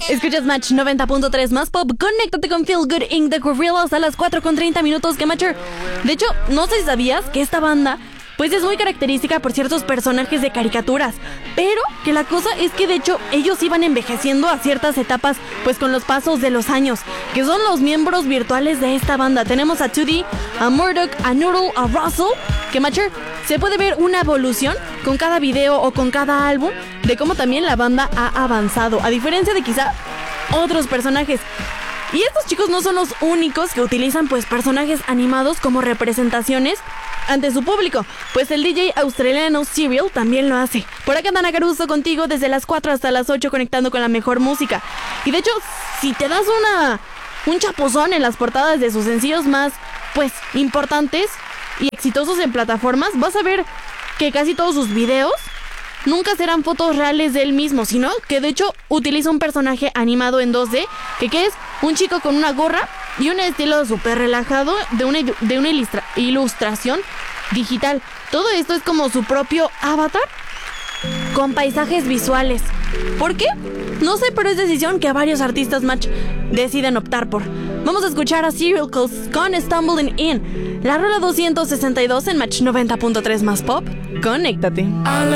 Escuchas Match 90.3 más pop. Conéctate con Feel Good Inc. The Gorillaz a las 4:30 que Matcher. De hecho, no sé si sabías que esta banda pues es muy característica por ciertos personajes de caricaturas, pero que la cosa es que de hecho ellos iban envejeciendo a ciertas etapas pues con los pasos de los años, que son los miembros virtuales de esta banda. Tenemos a 2D, a Murdoch, a Noodle, a Russell, que Matcher, se puede ver una evolución con cada video o con cada álbum de cómo también la banda ha avanzado, a diferencia de quizá otros personajes. Y estos chicos no son los únicos que utilizan pues personajes animados como representaciones ante su público, pues el DJ australiano Serial también lo hace. Por acá Dana Caruso contigo desde las 4 hasta las 8 conectando con la mejor música. Y de hecho, si te das un chapuzón en las portadas de sus sencillos más pues importantes y exitosos en plataformas, vas a ver que casi todos sus videos nunca serán fotos reales de él mismo, sino que de hecho utiliza un personaje animado en 2D, que es un chico con una gorra y un estilo súper relajado de una ilustración digital. Todo esto es como su propio avatar con paisajes visuales. ¿Por qué? No sé, pero es decisión que varios artistas Match deciden optar por. Vamos a escuchar a Serial con Stumbling In, la rola 262 en Match 90.3 más pop. Conéctate.